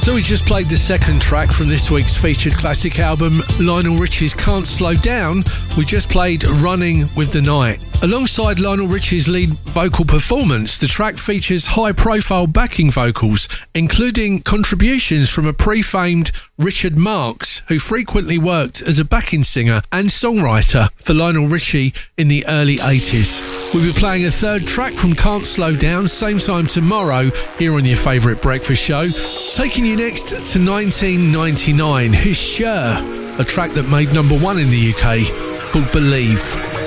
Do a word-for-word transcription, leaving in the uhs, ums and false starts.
So we just played the second track from this week's featured classic album, Lionel Richie's Can't Slow Down. We just played Running with the Night. Alongside Lionel Richie's lead vocal performance, the track features high-profile backing vocals, including contributions from a pre-famed Richard Marx, who frequently worked as a backing singer and songwriter for Lionel Richie in the early eighties. We'll be playing a third track from Can't Slow Down, same time tomorrow, here on your favourite breakfast show. Taking you next to nineteen ninety-nine, Here's Cher, a track that made number one in the U K, called Believe.